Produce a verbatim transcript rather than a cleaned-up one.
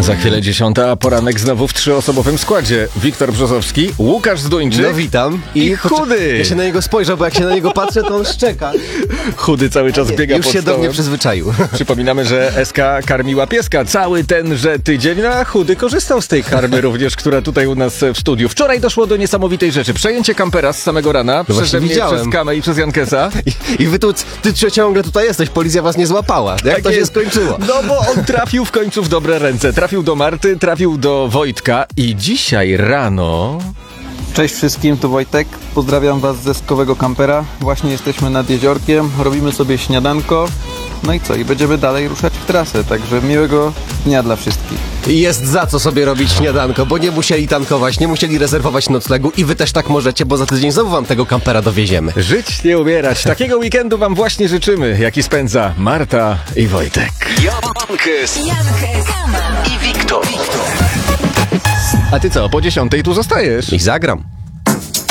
Za chwilę dziesiąta, a poranek znowu w trzyosobowym składzie. Wiktor Brzozowski, Łukasz Zduńczyk. No witam. I, I Chudy. Ja się na niego spojrzę, bo jak się na niego patrzę, to on szczeka. Chudy cały czas biega Już pod się stołem. do mnie przyzwyczaił. Przypominamy, że S K karmiła pieska cały tenże tydzień, no a Chudy korzystał z tej karmy również, która tutaj u nas w studiu. Wczoraj doszło do niesamowitej rzeczy. Przejęcie kampera z samego rana No przeze mnie, widziałem. przez Kamę i przez Jankesa. I, i wy tu, ty ciągle tutaj jesteś, policja was nie złapała. Jak Tak to się jest. skończyło? No bo on trafił w końcu w dobre ręce. Trafił do Marty, trafił do Wojtka i dzisiaj rano... Cześć wszystkim, tu Wojtek. Pozdrawiam was ze skowego kampera. Właśnie jesteśmy nad jeziorkiem, robimy sobie śniadanko. No i co? I będziemy dalej ruszać w trasę, także miłego dnia dla wszystkich. I jest za co sobie robić śniadanko, bo nie musieli tankować, nie musieli rezerwować noclegu i wy też tak możecie, bo za tydzień znowu wam tego kampera dowieziemy. Żyć, nie umierać. Takiego weekendu wam właśnie życzymy, jaki spędza Marta i Wojtek. Jankes, i Wiktor. A ty co, po dziesiątej tu zostajesz? I zagram.